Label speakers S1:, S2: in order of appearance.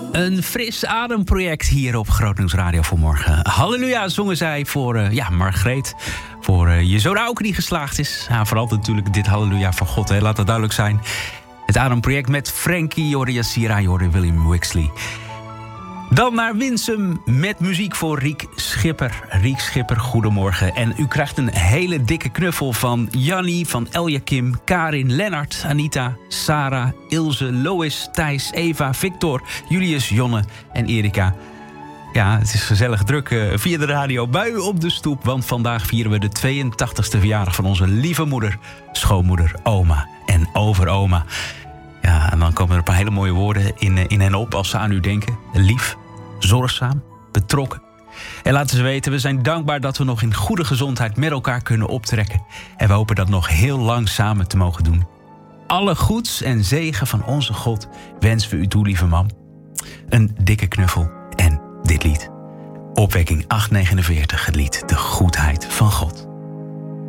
S1: Een fris ademproject hier op Groot Nieuws Radio voor morgen. Halleluja zongen zij voor Margreet. Voor je zoon Auke die geslaagd is. Ja, vooral natuurlijk dit halleluja van God. Hè. Laat dat duidelijk zijn. Het ademproject met Frankie, Jordi Yassira, Jordi William Wixley. Dan naar Winsum met muziek voor Riek Schipper. Riek Schipper, goedemorgen. En u krijgt een hele dikke knuffel van Jannie, van Eljakim, Karin, Lennart, Anita, Sarah, Ilse, Lois, Thijs, Eva, Victor, Julius, Jonne en Erika. Ja, het is gezellig druk via de radio bij u op de stoep. Want vandaag vieren we de 82e verjaardag van onze lieve moeder, schoonmoeder, oma en overoma. Ja, en dan komen er een paar hele mooie woorden in hen op als ze aan u denken. Lief, zorgzaam, betrokken. En laten ze weten, we zijn dankbaar dat we nog in goede gezondheid met elkaar kunnen optrekken. En we hopen dat nog heel lang samen te mogen doen. Alle goeds en zegen van onze God wensen we u toe, lieve mam. Een dikke knuffel en dit lied. Opwekking 849, het lied De